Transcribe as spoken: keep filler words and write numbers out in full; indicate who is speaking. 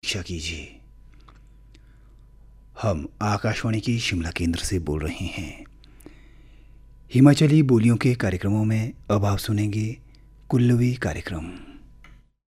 Speaker 1: प्रतीक्षा कीजिए। हम आकाशवाणी की शिमला केंद्र से बोल रहे हैं। हिमाचली बोलियों के कार्यक्रमों में अब आप सुनेंगे कुल्लवी कार्यक्रम।